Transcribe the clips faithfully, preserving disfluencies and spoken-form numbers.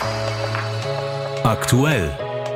Aktuell.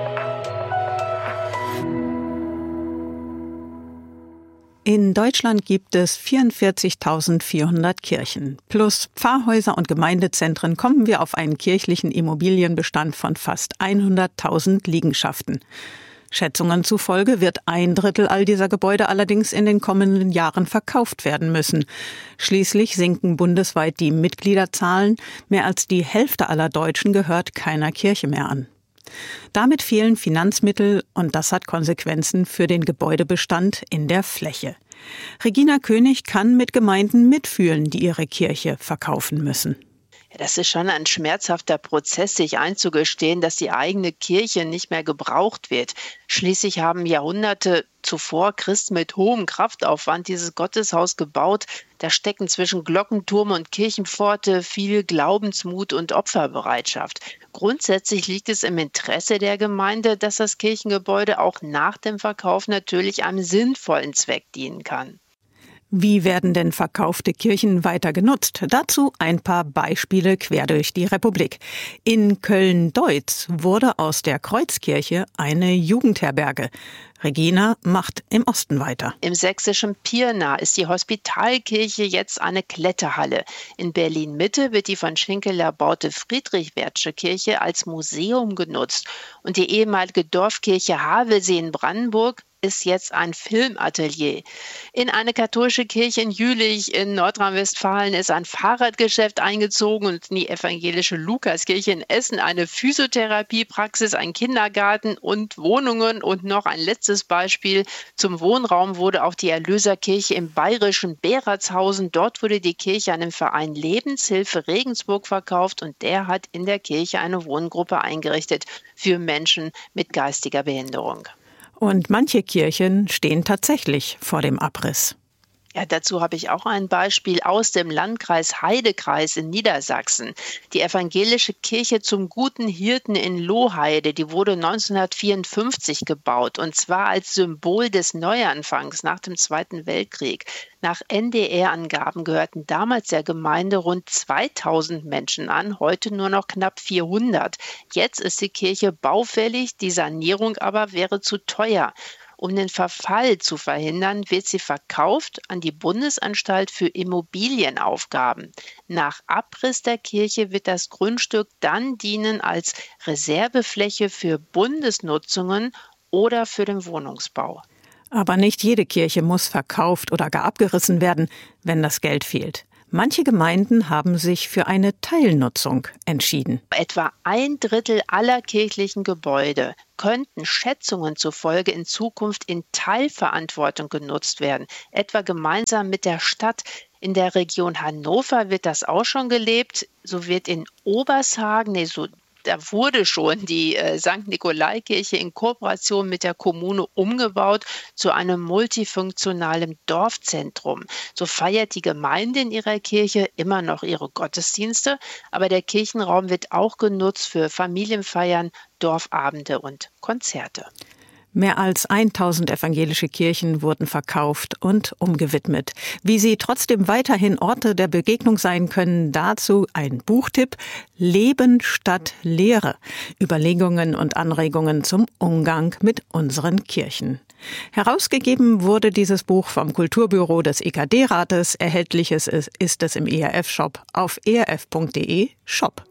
In Deutschland gibt es vierundvierzigtausendvierhundert Kirchen. Plus Pfarrhäuser und Gemeindezentren kommen wir auf einen kirchlichen Immobilienbestand von fast hunderttausend Liegenschaften. Schätzungen zufolge wird ein Drittel all dieser Gebäude allerdings in den kommenden Jahren verkauft werden müssen. Schließlich sinken bundesweit die Mitgliederzahlen. Mehr als die Hälfte aller Deutschen gehört keiner Kirche mehr an. Damit fehlen Finanzmittel und das hat Konsequenzen für den Gebäudebestand in der Fläche. Regina König kann mit Gemeinden mitfühlen, die ihre Kirche verkaufen müssen. Das ist schon ein schmerzhafter Prozess, sich einzugestehen, dass die eigene Kirche nicht mehr gebraucht wird. Schließlich haben Jahrhunderte zuvor Christen mit hohem Kraftaufwand dieses Gotteshaus gebaut. Da stecken zwischen Glockenturm und Kirchenpforte viel Glaubensmut und Opferbereitschaft. Grundsätzlich liegt es im Interesse der Gemeinde, dass das Kirchengebäude auch nach dem Verkauf natürlich einem sinnvollen Zweck dienen kann. Wie werden denn verkaufte Kirchen weiter genutzt? Dazu ein paar Beispiele quer durch die Republik. In Köln-Deutz wurde aus der Kreuzkirche eine Jugendherberge. Regina macht im Osten weiter. Im sächsischen Pirna ist die Hospitalkirche jetzt eine Kletterhalle. In Berlin-Mitte wird die von Schinkel erbaute Friedrich-Wertsche Kirche als Museum genutzt. Und die ehemalige Dorfkirche Havelsee in Brandenburg ist jetzt ein Filmatelier. In eine katholische Kirche in Jülich in Nordrhein-Westfalen ist ein Fahrradgeschäft eingezogen und in die evangelische Lukaskirche in Essen eine Physiotherapiepraxis, ein Kindergarten und Wohnungen. Und noch ein letztes Beispiel: Zum Wohnraum wurde auch die Erlöserkirche im bayerischen Beratshausen. Dort wurde die Kirche an den Verein Lebenshilfe Regensburg verkauft und der hat in der Kirche eine Wohngruppe eingerichtet für Menschen mit geistiger Behinderung. Und manche Kirchen stehen tatsächlich vor dem Abriss. Ja, dazu habe ich auch ein Beispiel aus dem Landkreis Heidekreis in Niedersachsen. Die evangelische Kirche zum Guten Hirten in Lohheide, die wurde neunzehnhundertvierundfünfzig gebaut und zwar als Symbol des Neuanfangs nach dem Zweiten Weltkrieg. Nach N D R-Angaben gehörten damals der Gemeinde rund zweitausend Menschen an, heute nur noch knapp vierhundert. Jetzt ist die Kirche baufällig, die Sanierung aber wäre zu teuer. Um den Verfall zu verhindern, wird sie verkauft an die Bundesanstalt für Immobilienaufgaben. Nach Abriss der Kirche wird das Grundstück dann dienen als Reservefläche für Bundesnutzungen oder für den Wohnungsbau. Aber nicht jede Kirche muss verkauft oder gar abgerissen werden, wenn das Geld fehlt. Manche Gemeinden haben sich für eine Teilnutzung entschieden. Etwa ein Drittel aller kirchlichen Gebäude könnten Schätzungen zufolge in Zukunft in Teilverantwortung genutzt werden, etwa gemeinsam mit der Stadt. In der Region Hannover wird das auch schon gelebt. So wird in Obershagen, nee, so Da wurde schon die äh, Sankt Nikolai-Kirche in Kooperation mit der Kommune umgebaut zu einem multifunktionalen Dorfzentrum. So feiert die Gemeinde in ihrer Kirche immer noch ihre Gottesdienste, aber der Kirchenraum wird auch genutzt für Familienfeiern, Dorfabende und Konzerte. Mehr als tausend evangelische Kirchen wurden verkauft und umgewidmet. Wie sie trotzdem weiterhin Orte der Begegnung sein können, dazu ein Buchtipp: Leben statt Lehre. Überlegungen und Anregungen zum Umgang mit unseren Kirchen. Herausgegeben wurde dieses Buch vom Kulturbüro des E K D-Rates. Erhältlich ist es im E R F-Shop auf e r f punkt d e Shop.